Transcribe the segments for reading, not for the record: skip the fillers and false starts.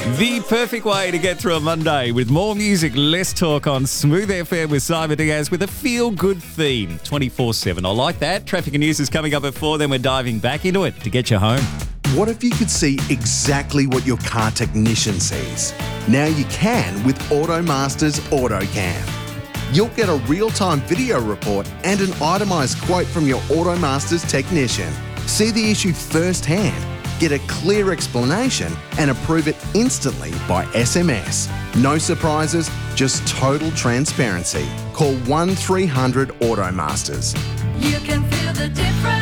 The perfect way to get through a Monday with more music, less talk on Smooth FM with Simon Diaz with a feel-good theme 24/7. I like that. Traffic and news is coming up at 4, then we're diving back into it to get you home. What if you could see exactly what your car technician sees? Now you can with AutoMaster's AutoCam. You'll get a real-time video report and an itemised quote from your AutoMaster's technician. See the issue firsthand, get a clear explanation and approve it instantly by SMS. No surprises, just total transparency. Call 1300 AutoMasters. You can feel the difference.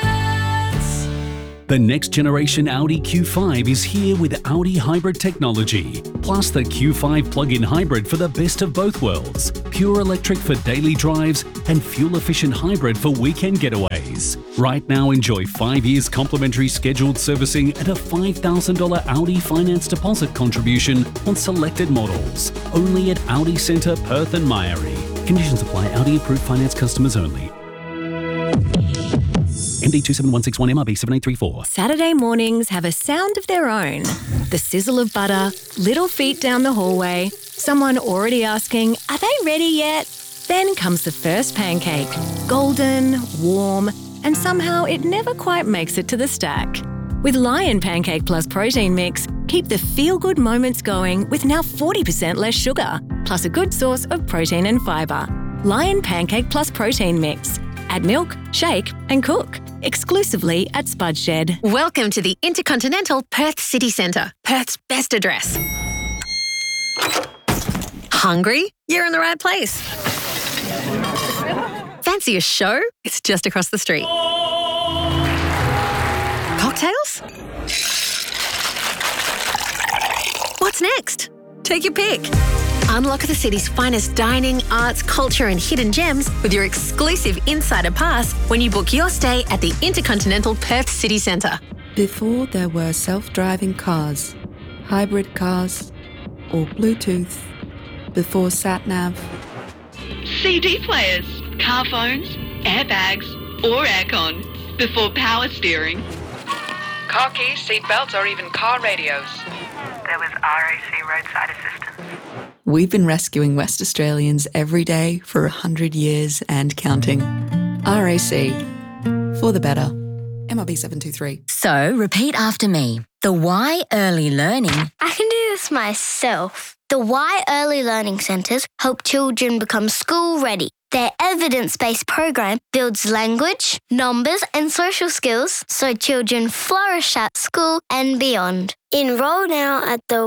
The next generation Audi Q5 is here with Audi hybrid technology, plus the Q5 plug-in hybrid for the best of both worlds. Pure electric for daily drives and fuel-efficient hybrid for weekend getaways. Right now, enjoy 5 years complimentary scheduled servicing and a $5,000 Audi finance deposit contribution on selected models. Only at Audi Centre, Perth and Myrie. Conditions apply. Audi approved finance customers only. MD 27161 MRB 7834. Saturday mornings have a sound of their own. The sizzle of butter, little feet down the hallway, someone already asking, are they ready yet? Then comes the first pancake. Golden, warm, and somehow it never quite makes it to the stack. With Lion Pancake Plus Protein Mix, keep the feel-good moments going with now 40% less sugar, plus a good source of protein and fibre. Lion Pancake Plus Protein Mix. Add milk, shake and cook. Exclusively at Spud Shed. Welcome to the Intercontinental Perth City Centre, Perth's best address. Hungry? You're in the right place. Fancy a show? It's just across the street. Cocktails? What's next? Take your pick. Unlock the city's finest dining, arts, culture and hidden gems with your exclusive Insider Pass when you book your stay at the Intercontinental Perth City Centre. Before there were self-driving cars, hybrid cars or Bluetooth, before sat-nav. CD players, car phones, airbags or aircon, before power steering. Car keys, seat belts or even car radios. There was RAC roadside assistance. We've been rescuing West Australians every day for 100 years and counting. RAC. For the better. MRB 723. So, repeat after me. The Y Early Learning. I can do this myself. The Y Early Learning Centres help children become school ready. Their evidence-based program builds language, numbers and social skills so children flourish at school and beyond. Enrol now at the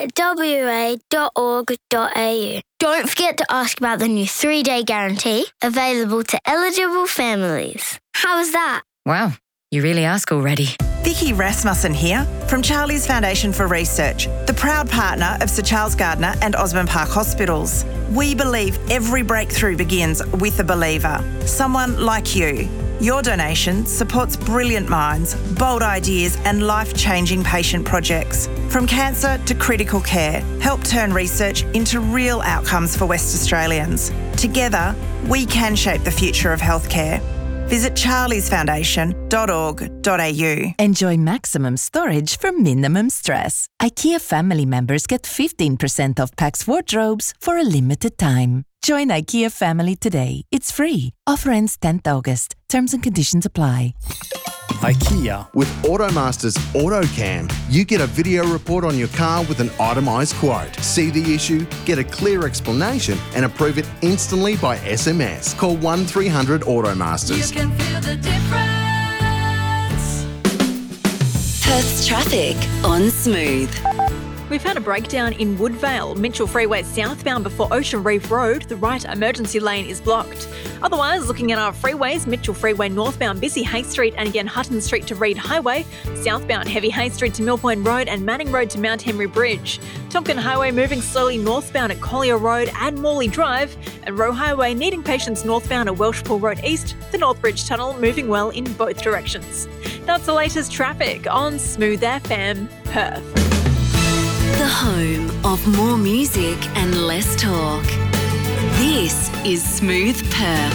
ywa.org.au. Don't forget to ask about the new 3-day guarantee available to eligible families. How was that? Wow, you really ask already. Vicky Rasmussen here from Charlie's Foundation for Research, the proud partner of Sir Charles Gardner and Osborne Park Hospitals. We believe every breakthrough begins with a believer, someone like you. Your donation supports brilliant minds, bold ideas and life-changing patient projects. From cancer to critical care, help turn research into real outcomes for West Australians. Together, we can shape the future of healthcare. Visit charliesfoundation.org.au. Enjoy maximum storage for minimum stress. IKEA family members get 15% off Pax wardrobes for a limited time. Join IKEA family today. It's free. Offer ends 10th August. Terms and conditions apply. IKEA. With AutoMaster's AutoCam, you get a video report on your car with an itemised quote. See the issue, get a clear explanation and approve it instantly by SMS. Call 1300 AutoMasters. You can feel the difference. Perth's traffic on Smooth. We've had a breakdown in Woodvale, Mitchell Freeway southbound before Ocean Reef Road. The right emergency lane is blocked. Otherwise, looking at our freeways, Mitchell Freeway northbound busy Hay Street and again Hutton Street to Reed Highway. Southbound heavy Hay Street to Mill Point Road and Manning Road to Mount Henry Bridge. Tompkin Highway moving slowly northbound at Collier Road and Morley Drive. And Roe Highway needing patience northbound at Welshpool Road East. The North Bridge Tunnel moving well in both directions. That's the latest traffic on Smooth FM, Perth. The home of more music and less talk. This is Smooth Perth.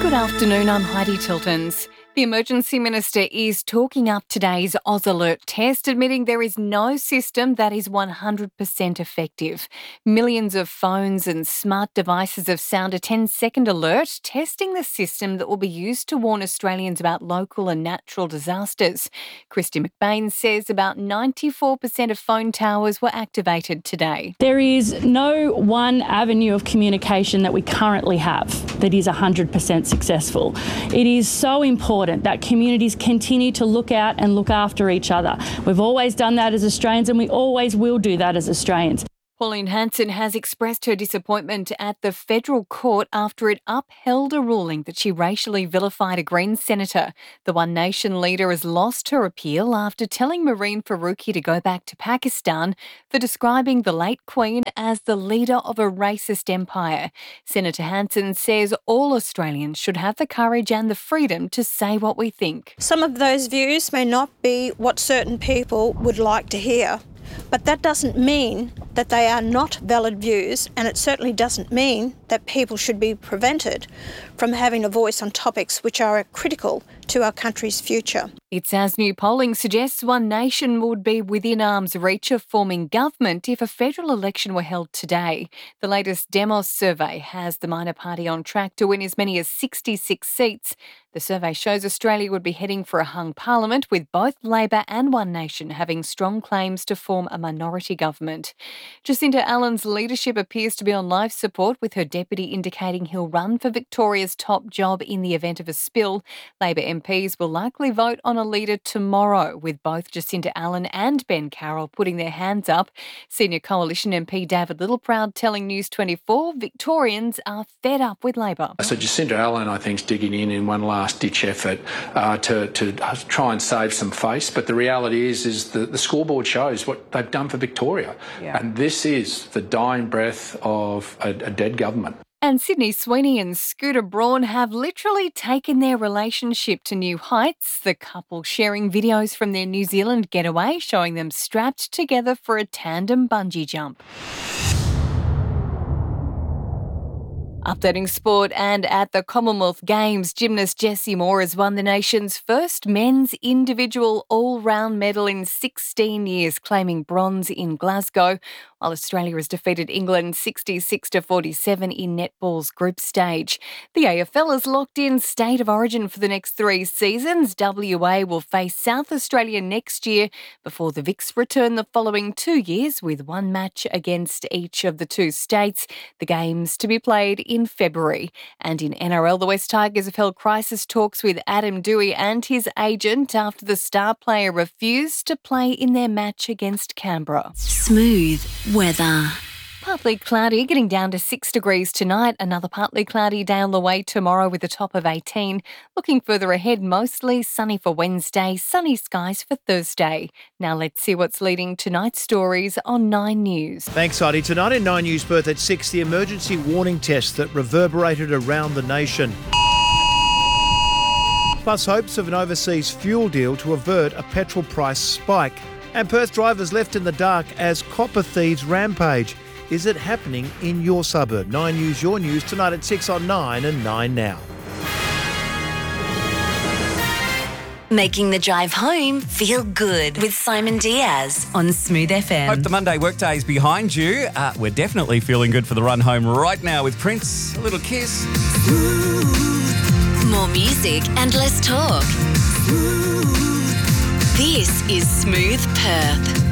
Good afternoon, I'm Heidi Tiltons. The Emergency Minister is talking up today's Oz Alert test, admitting there is no system that is 100% effective. Millions of phones and smart devices have sound a 10-second alert, testing the system that will be used to warn Australians about local and natural disasters. Christy McBain says about 94% of phone towers were activated today. There is no one avenue of communication that we currently have that is 100% successful. It is so important that communities continue to look out and look after each other. We've always done that as Australians and we always will do that as Australians. Pauline Hanson has expressed her disappointment at the federal court after it upheld a ruling that she racially vilified a Greens senator. The One Nation leader has lost her appeal after telling Marine Faruqi to go back to Pakistan for describing the late Queen as the leader of a racist empire. Senator Hanson says all Australians should have the courage and the freedom to say what we think. Some of those views may not be what certain people would like to hear. But that doesn't mean that they are not valid views, and it certainly doesn't mean that people should be prevented from having a voice on topics which are critical to our country's future. It's as new polling suggests One Nation would be within arm's reach of forming government if a federal election were held today. The latest Demos survey has the minor party on track to win as many as 66 seats. The survey shows Australia would be heading for a hung parliament, with both Labor and One Nation having strong claims to form a minority government. Jacinta Allen's leadership appears to be on life support, with her deputy indicating he'll run for Victoria's top job in the event of a spill. Labor MPs will likely vote on a leader tomorrow, with both Jacinta Allen and Ben Carroll putting their hands up. Senior Coalition MP David Littleproud telling News 24 Victorians are fed up with Labor. So Jacinta Allen, I think, is digging in one last-ditch effort to try and save some face. But the reality is the scoreboard shows what they've done for Victoria. Yeah. And this is the dying breath of a dead government. And Sydney Sweeney and Scooter Braun have literally taken their relationship to new heights, the couple sharing videos from their New Zealand getaway showing them strapped together for a tandem bungee jump. Updating sport, and at the Commonwealth Games, gymnast Jessie Moore has won the nation's first men's individual all-round medal in 16 years, claiming bronze in Glasgow, while Australia has defeated England 66-47 in netball's group stage. The AFL has locked in State of Origin for the next 3 seasons. WA will face South Australia next year before the Vics return the following 2 years, with one match against each of the two states. The games to be played in February. And in NRL, the West Tigers have held crisis talks with Adam Dewey and his agent after the star player refused to play in their match against Canberra. Smooth weather. Partly cloudy, getting down to 6 degrees tonight. Another partly cloudy day on the way tomorrow with a top of 18. Looking further ahead, mostly sunny for Wednesday, sunny skies for Thursday. Now let's see what's leading tonight's stories on 9 News. Thanks, Heidi. Tonight in 9 News Perth at 6, the emergency warning test that reverberated around the nation. Plus hopes of an overseas fuel deal to avert a petrol price spike. And Perth drivers left in the dark as copper thieves rampage. Is it happening in your suburb? 9 News, your news, tonight at 6 on 9 and 9 now. Making the drive home feel good with Simon Diaz on Smooth FM. Hope the Monday workday is behind you. We're definitely feeling good for the run home right now with Prince. A little kiss. More music and less talk. This is Smooth Perth.